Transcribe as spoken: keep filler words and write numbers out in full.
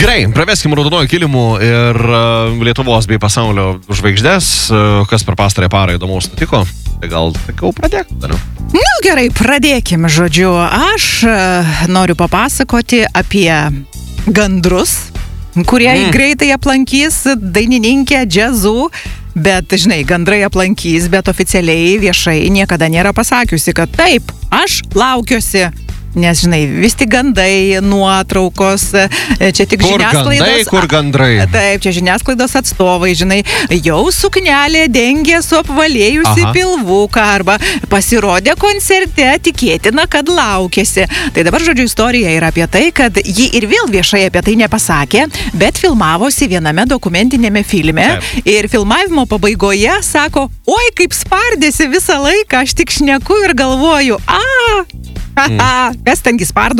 Gerai, praveskim raudonuoju kilimu ir uh, Lietuvos bei pasaulio žvaigždės, uh, kas per pastarąją parą įdomaus nutiko. Tai gal, sakau, pradėk. Dariau. Nu gerai, pradėkim, žodžiu. Aš uh, noriu papasakoti apie gandrus, kurie mm. greitai aplankys dainininkę džiazų. Bet, žinai, gandrai aplankys, bet oficialiai viešai niekada nėra pasakiusi, kad taip, aš laukiuosi. Nes, žinai, vis tik gandai, nuotraukos, čia tik kur žiniasklaidos... Gandai, kur gandrai? Taip, čia žiniasklaidos atstovai, žinai, jau suknelė dengė su apvalėjusi Aha. pilvuką arba pasirodė koncerte, tikėtina, kad laukėsi. Tai dabar, žodžiu, istorija yra apie tai, kad ji ir vėl viešai apie tai nepasakė, bet filmavosi viename dokumentinėme filme Taip. Ir filmavimo pabaigoje sako, oi, kaip spardėsi visą laiką, aš tik šneku ir galvoju, a, ha, ha, kas tengi spardo?